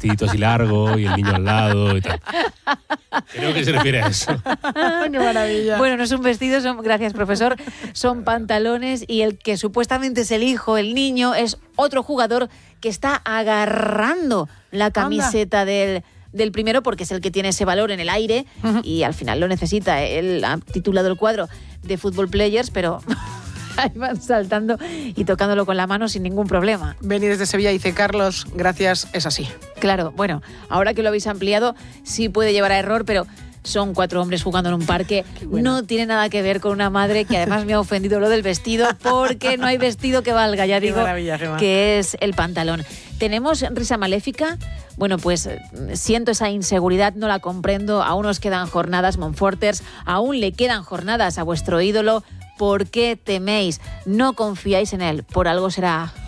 vestidito así largo y el niño al lado y tal. Creo que se refiere a eso. ¡Qué maravilla! Bueno, no es un vestido, gracias profesor, son pantalones y el que supuestamente es el hijo, el niño, es otro jugador que está agarrando la camiseta del primero porque es el que tiene ese valor en el aire y al final lo necesita. Él ha titulado el cuadro de Football Players, pero ahí van saltando y tocándolo con la mano sin ningún problema. Beni desde Sevilla dice, Carlos, gracias, es así. Claro, bueno, ahora que lo habéis ampliado, sí puede llevar a error, pero son 4 hombres jugando en un parque. Bueno. No tiene nada que ver con una madre que además me ha ofendido lo del vestido, porque no hay vestido que valga, ya digo, Gemma. que es el pantalón. ¿Tenemos risa maléfica? Bueno, pues siento esa inseguridad, no la comprendo. Aún os quedan jornadas, Monforters, aún le quedan jornadas a vuestro ídolo. ¿Por qué teméis? No confiáis en él, por algo será.